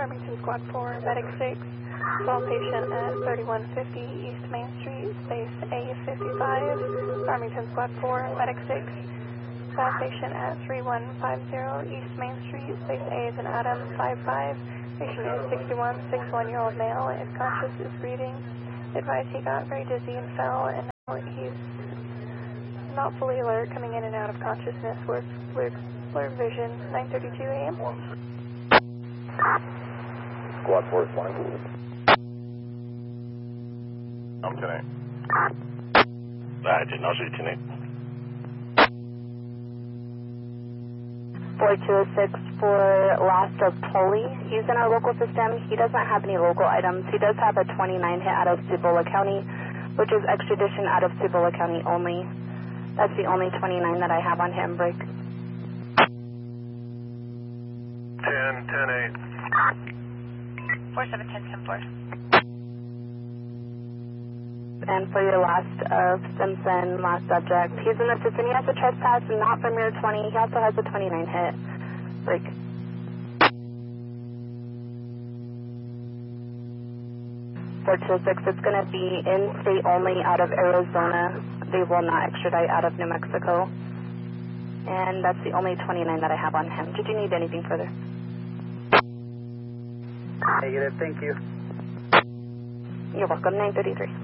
Farmington Squad 4, Medic 6, small patient at 3150 East Main Street, space A55. Farmington Squad 4, Medic 6, small patient at 3150 East Main Street, space A is an Adam 55. Patient is 61-year-old male, is conscious, is breathing. Advised he got very dizzy and fell, and now he's not fully alert, coming in and out of consciousness with blurred vision. 9:32 a.m. Squad 4 is fine. I'm 10-8. I did not see 10-8. 4206 for Last of Tully. He's in our local system. He doesn't have any local items. He does have a 29 hit out of Cibola County, which is extradition out of Cibola County only. That's the only 29 that I have on him. Break. 10-8. 4710-10-4. And for your last of Simpson, last subject, he's in the system. He has a trespass, not from your 20. He also has a 29 hit. Break. It's going to be in-state only out of Arizona. They will not extradite out of New Mexico. And that's the only 29 that I have on him. Did you need anything further? Negative, thank you. You're welcome. 933.